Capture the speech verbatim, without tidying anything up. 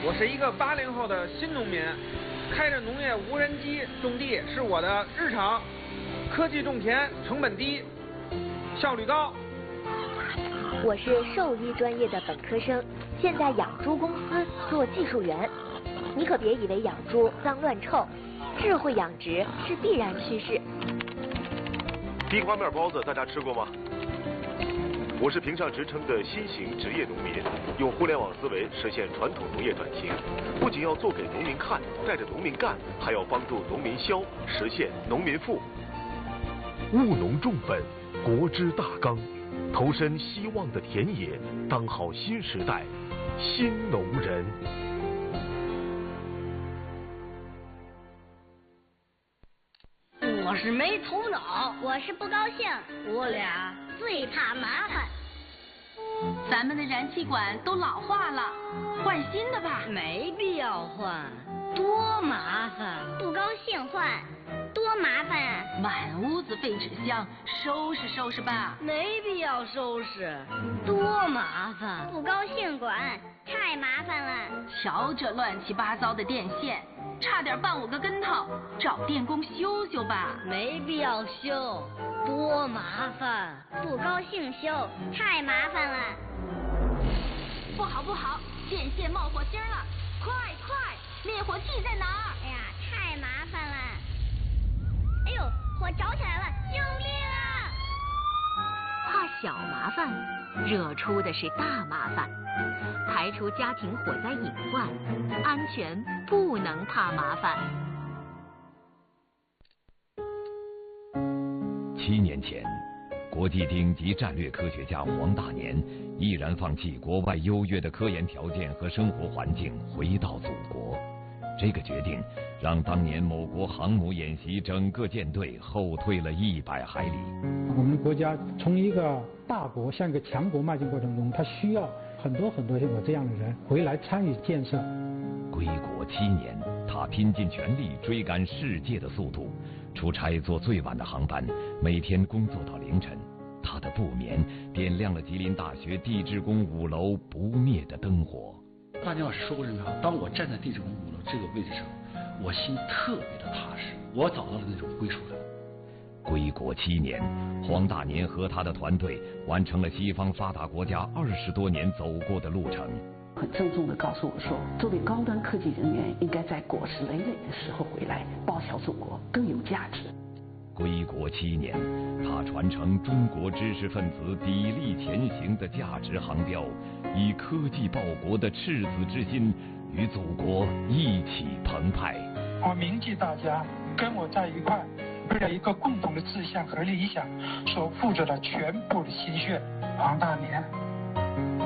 我是一个八零后的新农民，开着农业无人机种地是我的日常。科技种田，成本低，效率高。 我是兽医专业的本科生，现在养猪公司做技术员。你可别以为养猪脏乱臭，智慧养殖是必然趋势。 地瓜面包子大家吃过吗？我是评上职称的新型职业农民，用互联网思维实现传统农业转型，不仅要做给农民看，带着农民干，还要帮助农民消，实现农民富。 务农种本，国之大纲，投身希望的田野，当好新时代新农人。 我是没头脑， 我是不高兴， 我俩最怕麻烦。 咱们的燃气管都老化了，换新的吧。 没必要换，多麻烦。 不高兴换，多麻烦啊！ 满屋子废纸箱，收拾收拾吧。 没必要收拾，多麻烦。 不高兴管，太麻烦了。 瞧这乱七八糟的电线，差点绊我个跟头，找电工修修吧。 没必要修，多麻烦。 不高兴修，太麻烦了。 不好不好，电线冒火星了，快快，灭火器在哪儿？ 哎呀，太麻烦了。哎呦，火着起来了，救命啊！ 怕小麻烦，惹出的是大麻烦。排除家庭火灾隐患，安全不能怕麻烦。 七年前，国际顶级战略科学家黄大年毅然放弃国外优越的科研条件和生活环境，回到祖国。这个决定让当年某国航母演习整个舰队后退了一百海里。 我们国家从一个大国向一个强国迈进过程中，它需要很多很多像我这样的人回来参与建设。 归国七年，他拼尽全力追赶世界的速度，出差坐最晚的航班，每天工作到凌晨。他的不眠点亮了吉林大学地质宫五楼不灭的灯火。 大年老师说过这句话，当我站在地质宫五楼这个位置上，我心特别的踏实，我找到了那种归属感。 归国七年，黄大年和他的团队完成了西方发达国家二十多年走过的路程。 很郑重地告诉我说，作为高端科技人员，应该在果实累累的时候回来，报效祖国，更有价值。 归国七年，他传承中国知识分子砥砺前行的价值航标，以科技报国的赤子之心，与祖国一起澎湃。 我铭记大家跟我在一块，为了一个共同的志向和理想，所付出的全部的心血。黄大年。